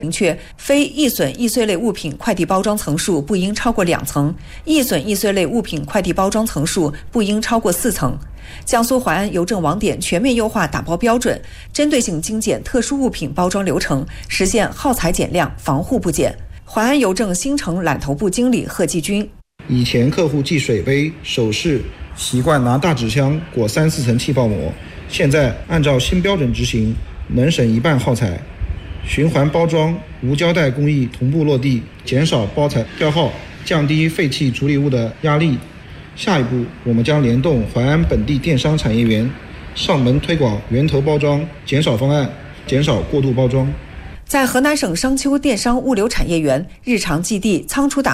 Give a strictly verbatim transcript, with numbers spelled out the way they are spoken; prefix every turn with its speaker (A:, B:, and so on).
A: 明确，非易损易碎类物品快递包装层数不应超过两层，易损易碎类物品快递包装层数不应超过四层。江苏淮安邮政网点全面优化打包标准，针对性精简特殊物品包装流程，实现耗材减量、防护不减。淮安邮政新城揽头部经理贺继军：
B: 以前客户寄水杯、首饰习惯拿大纸箱裹三四层气泡膜，现在按照新标准执行，能省一半耗材。循环包装、无胶带工艺同步落地，减少包材消耗，降低废弃处理物的压力。下一步，我们将联动淮安本地电商产业园，上门推广源头包装减少方案，减少过度包装。
A: 在河南省商丘电商物流产业园，日常寄递、仓储打